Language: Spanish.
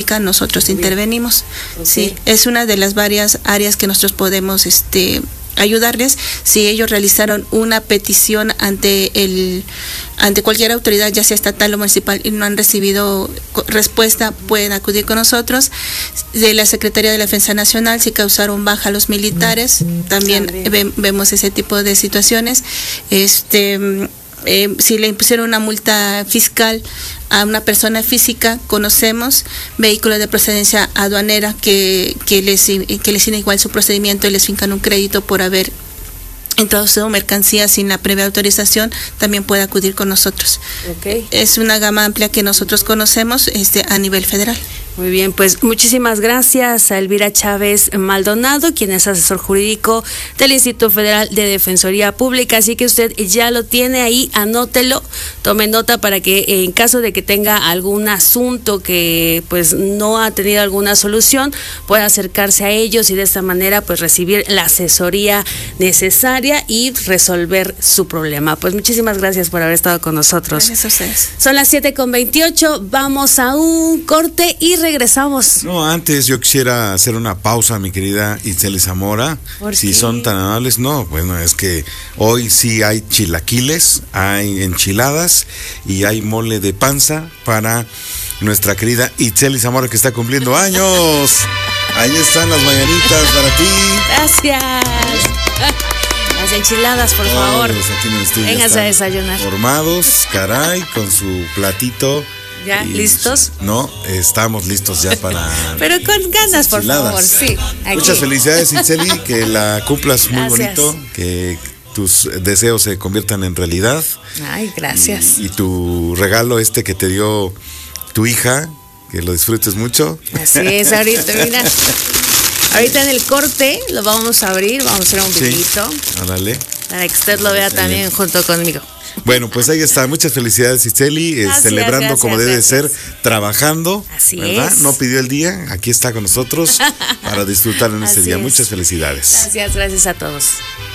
pública, nosotros intervenimos. Okay. Sí, es una de las varias áreas que nosotros podemos ayudarles. Si ellos realizaron una petición ante cualquier autoridad, ya sea estatal o municipal, y no han recibido respuesta, pueden acudir con nosotros. De la Secretaría de la Defensa Nacional, si causaron baja a los militares, también vemos ese tipo de situaciones. Si le impusieron una multa fiscal a una persona física, conocemos vehículos de procedencia aduanera que les igual su procedimiento y les fincan un crédito por haber introducido mercancía sin la previa autorización, también puede acudir con nosotros. Okay. Es una gama amplia que nosotros conocemos a nivel federal. Muy bien, pues muchísimas gracias a Elvira Chávez Maldonado, quien es asesor jurídico del Instituto Federal de Defensoría Pública. Así que usted ya lo tiene ahí, anótelo, tome nota para que en caso de que tenga algún asunto que pues no ha tenido alguna solución, pueda acercarse a ellos y de esta manera pues recibir la asesoría necesaria y resolver su problema. Pues muchísimas gracias por haber estado con nosotros. Gracias a ustedes. Son las 7:28, vamos a un corte y regresamos. No, antes yo quisiera hacer una pausa, mi querida Itzeli Zamora. Si son tan amables, no, bueno, es que hoy sí hay chilaquiles, hay enchiladas y hay mole de panza para nuestra querida Itzeli Zamora, que está cumpliendo años. Ahí están las mañanitas para ti. Gracias. Las enchiladas, por favor. Vénganse a desayunar. Formados, caray, con su platito. ¿Ya? ¿Listos? No, estamos listos ya para... Pero con ganas, por favor, sí. Aquí. Muchas felicidades, Itzeli, que la cumplas muy bonito, que tus deseos se conviertan en realidad. Ay, gracias. Y tu regalo que te dio tu hija, que lo disfrutes mucho. Así es, ahorita, mira. Ahorita en el corte lo vamos a abrir, vamos a hacer un videito. Ándale. Para que usted lo vea también junto conmigo. Bueno, pues ahí está. Muchas felicidades, Itzeli. Celebrando como debe de ser, trabajando. Así ¿verdad? es. No pidió el día, aquí está con nosotros para disfrutar en este día. Muchas felicidades. Gracias a todos.